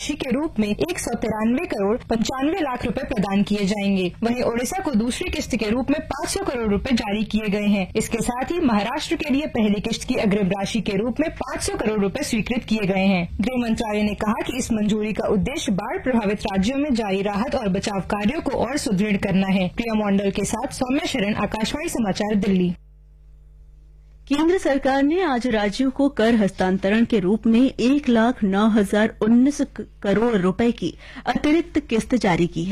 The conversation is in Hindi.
राशि के रूप में 193 करोड़ 95 लाख रुपए प्रदान किए जाएंगे। वहीं ओडिशा को दूसरी किस्त के रूप में 500 करोड़ रुपए जारी किए गए हैं। इसके साथ ही महाराष्ट्र के लिए पहली किस्त की अग्रिम राशि के रूप में 500 करोड़ रुपए स्वीकृत किए गए हैं। गृह मंत्रालय ने कहा कि इस मंजूरी का उद्देश्य बाढ़ प्रभावित राज्यों में जारी राहत और बचाव कार्यों को और सुदृढ़ करना है। प्रिया मंडल के साथ सौम्या शरण, आकाशवाणी समाचार, दिल्ली। केंद्र सरकार ने आज राज्यों को कर हस्तांतरण के रूप में 1,09,019 करोड़ रुपए की अतिरिक्त किस्त जारी की है।